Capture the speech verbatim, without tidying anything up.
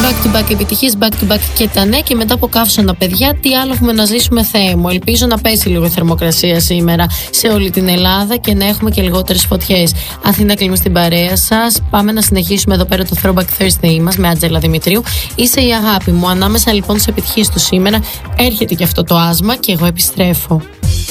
Back to back επιτυχίες, back to back και τα ναι. Και μετά από καύσωνα, παιδιά, τι άλλο έχουμε να ζήσουμε, Θεέ μου. Ελπίζω να πέσει λίγο η θερμοκρασία σήμερα σε όλη την Ελλάδα και να έχουμε και λιγότερες φωτιές. Αθήνα, κλείνουμε στην παρέα σας. Πάμε να συνεχίσουμε εδώ πέρα το Throwback Thursday μας με Άτζελα Δημητρίου. Είσαι η αγάπη μου. Ανάμεσα λοιπόν στις επιτυχίες του σήμερα έρχεται και αυτό το άσμα και εγώ επιστρέφω.